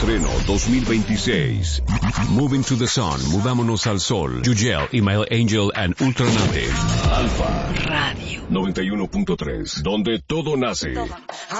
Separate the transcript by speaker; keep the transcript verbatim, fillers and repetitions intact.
Speaker 1: Estreno dos mil veintiséis. Moving to the Sun, Mudámonos al Sol. Yugel, Email Angel and Ultranate. Alfa Radio noventa y uno punto tres, donde todo nace.